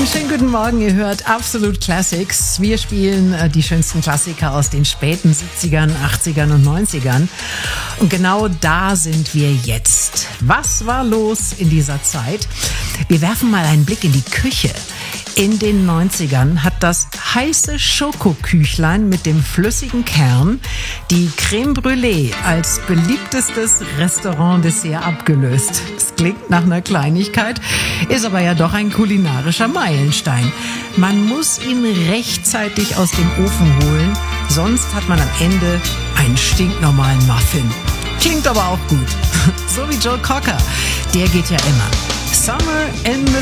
Schönen guten Morgen, ihr hört Absolut Classics. Wir spielen die schönsten Klassiker aus den späten 70ern, 80ern und 90ern. Und genau da sind wir jetzt. Was war los in dieser Zeit? Wir werfen mal einen Blick in die Küche. In den 90ern hat das heiße Schokoküchlein mit dem flüssigen Kern die Crème Brûlée als beliebtestes Restaurantdessert abgelöst. Das klingt nach einer Kleinigkeit, ist aber ja doch ein kulinarischer Meilenstein. Man muss ihn rechtzeitig aus dem Ofen holen, sonst hat man am Ende einen stinknormalen Muffin. Klingt aber auch gut. So wie Joe Cocker, der geht ja immer. Summer in the